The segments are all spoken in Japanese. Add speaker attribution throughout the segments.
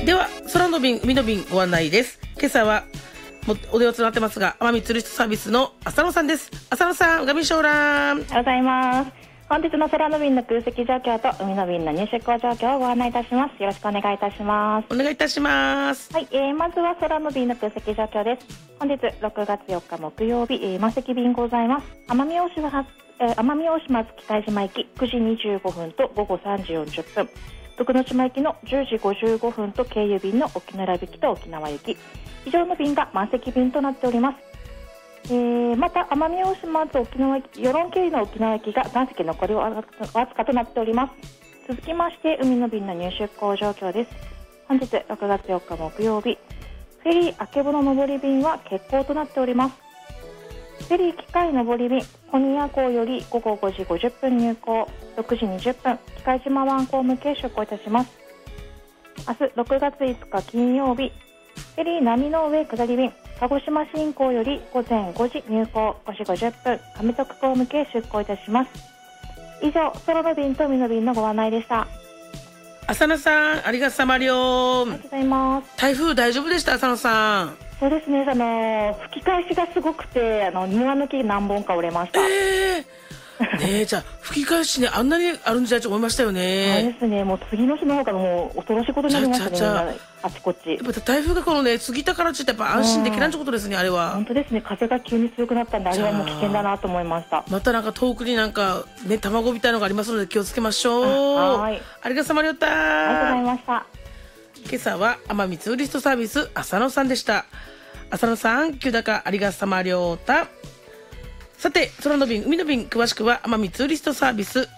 Speaker 1: では空の便海の便ご案内です。今朝はお電話つながってますが、奄美ツーリストサービスの浅野さんです。浅野さん、ガミショーラン。
Speaker 2: おはようございます。本日の空の便の空席状況と海の便の入出港状況をご案内いたします。よろしくお願いいたします。
Speaker 1: お願いいたします。
Speaker 2: はい、まずは空の便の空席状況です。本日6月4日木曜日、満席便ございます。奄美大島月海島行き9時25分と午後3時40分、徳之島行きの10時55分と経由便の沖縄行きと沖縄行き、以上の便が満席便となっております。また奄美大島と沖縄行き、与論経由の沖縄行きが残席残りわずかとなっております。続きまして海の便の入出港状況です。本日6月4日木曜日、フェリーあけぼの上り便は欠航となっております。フェリー機械上り便古仁屋港より午後5時50分入港、6時20分機械島湾港向け出港いたします。明日6月5日金曜日、フェリー波の上下り便鹿児島新港より午前5時入港、5時50分上徳港向け出港いたします。以上、空の便と海の便のご案内でした。
Speaker 1: 浅野さん、ありがさまりょう。
Speaker 2: ありがとうございます。
Speaker 1: 台風大丈夫でした？浅野さん。
Speaker 2: そうですね、吹き返しがすごくて庭の木何本か折れました。
Speaker 1: ね、じゃあ吹き返しね、あんなにあるんじゃと思いましたよね。
Speaker 2: そうですね、もう次の日の方からもう恐ろしいことになりましたね。みんなあちこち。や
Speaker 1: っぱ台風がこのね過ぎたからってやっぱ安心できないってことですね、あれは。
Speaker 2: 本当ですね、風が急に強くなったんで、あれはもう危険だなと思いました。
Speaker 1: またなんか遠くになんかね卵みたいのがありますので気をつけましょう。
Speaker 2: はい、
Speaker 1: ありがとうございました。
Speaker 2: ありがとうございました。
Speaker 1: 今朝は奄美ツーリストサービス浅野さんでした。浅野さん、急高ありがさまりょうた。さて、空の便海の便詳しくは奄美ツーリストサービス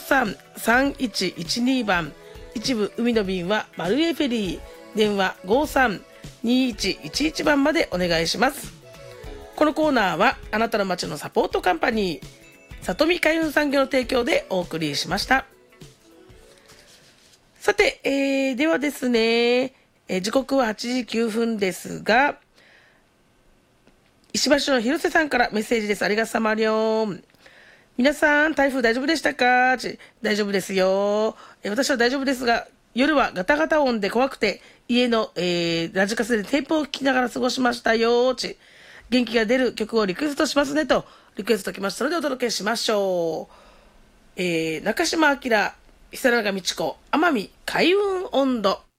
Speaker 1: 533112番、一部海の便はマルエフェリー、電話532111番までお願いします。このコーナーはあなたの街のサポートカンパニー里見海運産業の提供でお送りしました。さて、ではですね、時刻は8時9分ですが、石橋の広瀬さんからメッセージです。ありがさまりょう。皆さん、台風大丈夫でしたか？大丈夫ですよ。私は大丈夫ですが、夜はガタガタ音で怖くて家の、ラジカセでテープを聞きながら過ごしましたよ。元気が出る曲をリクエストしますねとリクエスト来ましたのでお届けしましょう。中島明、久永美智子、奄美開運音頭。